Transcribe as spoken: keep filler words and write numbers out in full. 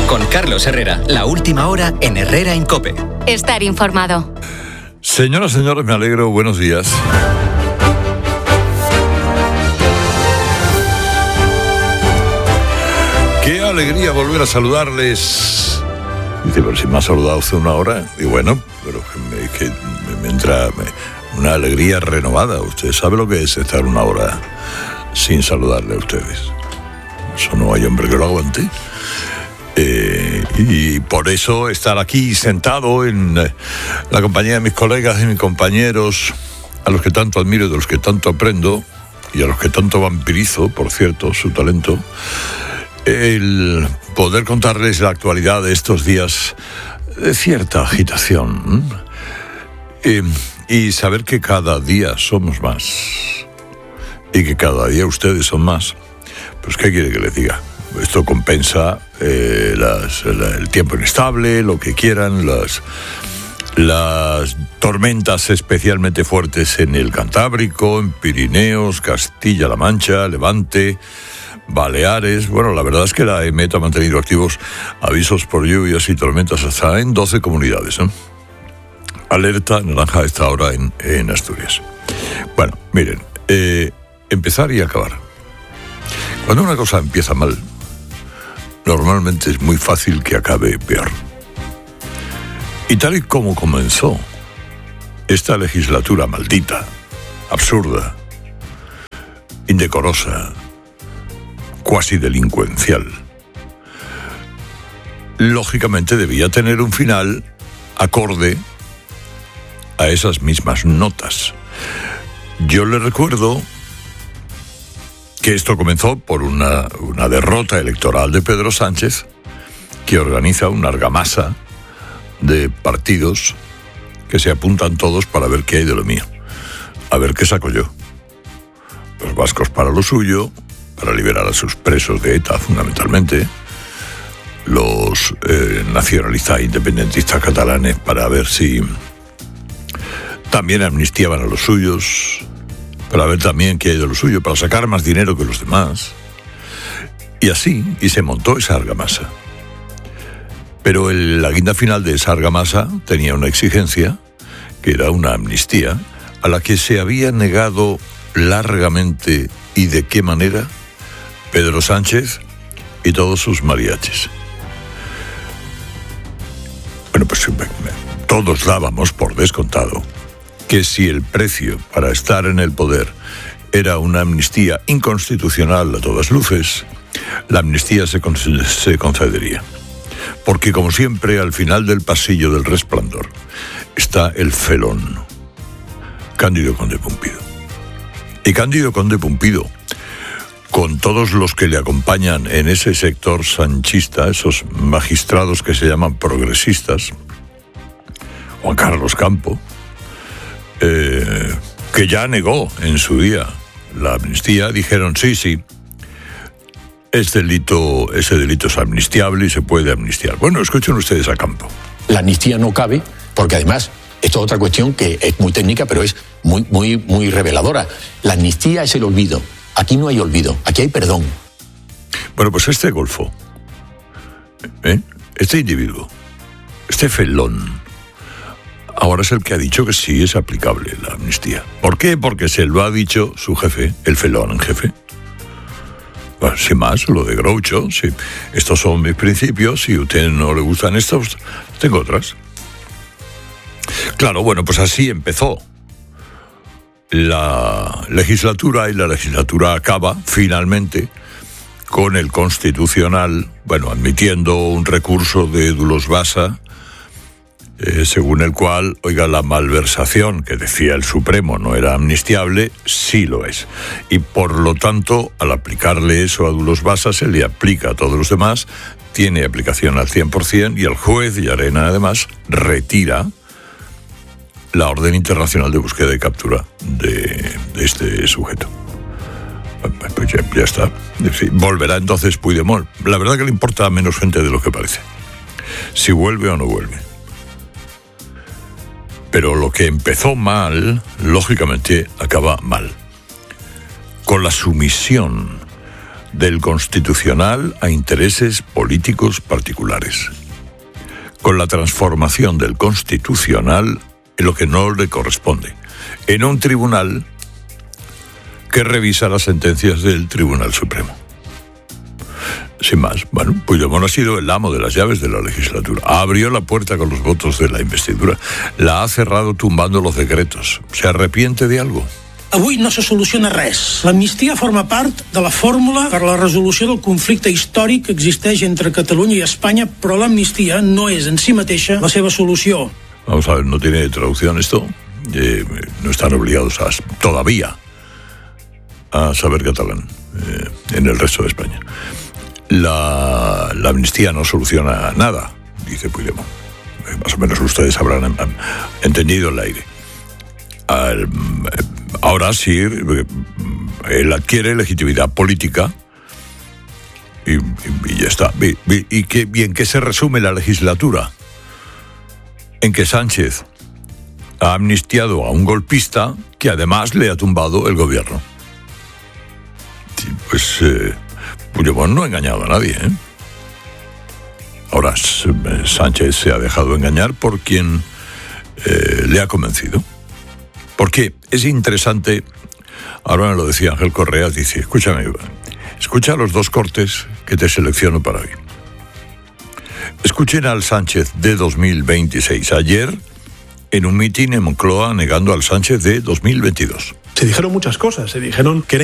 Con Carlos Herrera, la última hora en Herrera en COPE. Estar informado. Señoras, señores, me alegro. Buenos días. Qué alegría volver a saludarles. Dice, pero si me ha saludado hace una hora. Y bueno, pero que me, que me entra una alegría renovada. Usted sabe lo que es estar una hora sin saludarle a ustedes. Eso no hay hombre que lo aguante. Eh, y por eso estar aquí sentado en eh, la compañía de mis colegas y mis compañeros, a los que tanto admiro y de los que tanto aprendo, y a los que tanto vampirizo, por cierto, su talento, el poder contarles la actualidad de estos días de cierta agitación, eh, y saber que cada día somos más y que cada día ustedes son más. Pues ¿qué quiere que les diga? Esto compensa eh, las, la, el tiempo inestable, lo que quieran, las, las tormentas especialmente fuertes en el Cantábrico, en Pirineos, Castilla-La Mancha, Levante, Baleares. Bueno, la verdad es que la EMET ha mantenido activos avisos por lluvias y tormentas hasta en doce comunidades, ¿eh? Alerta naranja a esta hora en, en Asturias. Bueno, miren, eh, empezar y acabar. Cuando una cosa empieza mal, normalmente es muy fácil que acabe peor. Y tal y como comenzó esta legislatura maldita, absurda, indecorosa, cuasi delincuencial, lógicamente debía tener un final acorde a esas mismas notas. Yo le recuerdo que esto comenzó por una, una derrota electoral de Pedro Sánchez, que organiza una argamasa de partidos que se apuntan todos para ver qué hay de lo mío, a ver qué saco yo. Los vascos para lo suyo, para liberar a sus presos de ETA fundamentalmente, los eh, nacionalistas e independentistas catalanes para ver si también amnistiaban a los suyos, para ver también qué hay de lo suyo, para sacar más dinero que los demás. Y así, y se montó esa argamasa. Pero el, la guinda final de esa argamasa tenía una exigencia, que era una amnistía, a la que se había negado largamente, y de qué manera, Pedro Sánchez y todos sus mariachis. Bueno, pues todos dábamos por descontado que si el precio para estar en el poder era una amnistía inconstitucional a todas luces, la amnistía se, con- se concedería. Porque, como siempre, al final del pasillo del resplandor está el felón, Cándido Conde Pumpido. Y Cándido Conde Pumpido, con todos los que le acompañan en ese sector sanchista, esos magistrados que se llaman progresistas, Juan Carlos Campo, Eh, que ya negó en su día la amnistía, dijeron sí, sí, es delito, ese delito es amnistiable y se puede amnistiar. Bueno, escuchen ustedes a Campo. La amnistía no cabe, porque además, esto es otra cuestión que es muy técnica, pero es muy, muy, muy reveladora. La amnistía es el olvido. Aquí no hay olvido, aquí hay perdón. Bueno, pues este golfo, ¿eh? este individuo, este felón, ahora es el que ha dicho que sí es aplicable la amnistía. ¿Por qué? Porque se lo ha dicho su jefe, el felón en jefe. Bueno, sin más, lo de Groucho, sí. Estos son mis principios, si a usted no le gustan estos, tengo otras. Claro, bueno, pues así empezó la legislatura, y la legislatura acaba, finalmente, con el Constitucional, bueno, admitiendo un recurso de Dulos Basa, Eh, según el cual, oiga, la malversación que decía el Supremo no era amnistiable, sí lo es. Y por lo tanto, al aplicarle eso a Dulos Basa, se le aplica a todos los demás, tiene aplicación al cien por ciento, y el juez Llarena, además, retira la orden internacional de búsqueda y captura de, de este sujeto. Pues ya, ya está. Volverá entonces Puigdemont. La verdad que le importa a menos gente de lo que parece, si vuelve o no vuelve. Pero lo que empezó mal, lógicamente, acaba mal. Con la sumisión del Constitucional a intereses políticos particulares, con la transformación del Constitucional en lo que no le corresponde, en un tribunal que revisa las sentencias del Tribunal Supremo. Sin más, bueno, Puigdemont ha sido el amo de las llaves de la legislatura. Abrió la puerta con los votos de la investidura. La ha cerrado tumbando los decretos. ¿Se arrepiente de algo? Avui no se soluciona res. L'amnistia forma part de la fórmula per a la resolució del conflicte històric que existeix entre Catalunya i Espanya, però l'amnistia no és en si mateixa la seva solució. Vamos a ver, no tiene traducción esto. Eh, no están obligados a, todavía a saber catalán eh, en el resto de España. La, la amnistía no soluciona nada, dice Puigdemont. Eh, más o menos ustedes habrán han, han entendido el aire. Al, ahora sí, él adquiere legitimidad política y, y, y ya está. Y, y, y, que, ¿Y en qué se resume la legislatura? En que Sánchez ha amnistiado a un golpista que además le ha tumbado el gobierno. Sí, pues eh, Puigdemont no ha engañado a nadie, ¿eh? Ahora Sánchez se ha dejado engañar por quien eh, le ha convencido. Porque es interesante, ahora me lo decía Ángel Correa, dice, escúchame, escucha los dos cortes que te selecciono para hoy. Escuchen al Sánchez de dos mil veintiséis, ayer en un mitin en Moncloa negando al Sánchez de dos mil veintidós. Se dijeron muchas cosas, se dijeron que